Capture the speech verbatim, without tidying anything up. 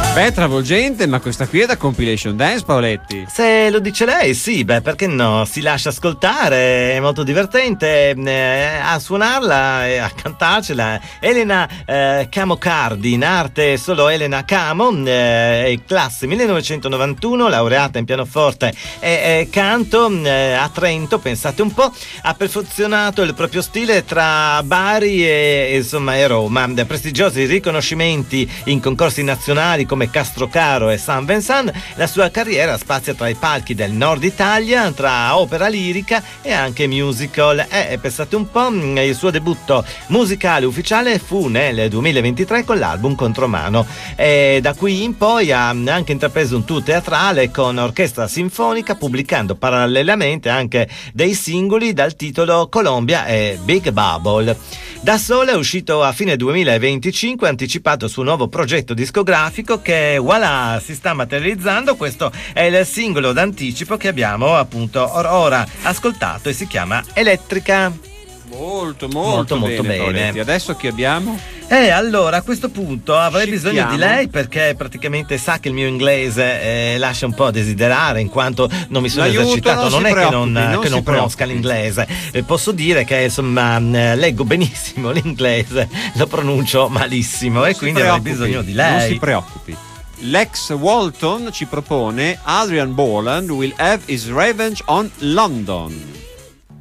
Beh, travolgente, ma questa qui è da compilation dance, Paoletti. Se lo dice lei, sì, beh, perché no? Si lascia ascoltare, è molto divertente. Eh, a suonarla e a cantarcela Elena eh, Camocardi, in arte solo Elena Camo, eh, classe millenovecentonovantuno, laureata in pianoforte e eh, canto eh, a Trento, pensate un po', ha perfezionato il proprio stile tra Bari e, insomma, e Roma. Prestigiosi riconoscimenti in concorsi nazionali come Castrocaro e San Vincent. La sua carriera spazia tra i palchi del nord Italia, tra opera lirica e anche musical. E eh, pensate un po', il suo debutto musicale ufficiale fu nel duemilaventitré con l'album Contromano, e da qui in poi ha anche intrapreso un tour teatrale con orchestra sinfonica, pubblicando parallelamente anche dei singoli dal titolo Colombia e Big Bubble. Da sola è uscito a fine duemilaventicinque, anticipato il suo nuovo progetto discografico che voilà si sta materializzando. Questo è il singolo d'anticipo che abbiamo appunto or- ora ascoltato e si chiama Elettrica. Molto molto, molto, molto bene, bene. Paoletti. Adesso chi abbiamo? Eh, allora a questo punto avrei Sentiamo. bisogno di lei, perché praticamente sa che il mio inglese eh, lascia un po' a desiderare, in quanto non mi sono L'aiuto, esercitato. non Non si è che preoccupi, non, non che si non conosca preoccupi. l'inglese. Eh, posso dire che insomma eh, leggo benissimo l'inglese, lo pronuncio malissimo, Non e si quindi avrei preoccupi, bisogno di Non lei. si preoccupi. Lex Walton ci propone Adrian Boland will have his revenge on London.